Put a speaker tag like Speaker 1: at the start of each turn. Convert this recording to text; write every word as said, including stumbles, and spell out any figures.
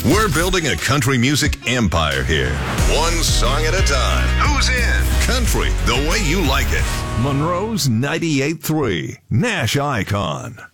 Speaker 1: We're building a country music empire here. One song at a time. Who's in? Country, the way you like it. Monroe's ninety-eight point three, Nash Icon.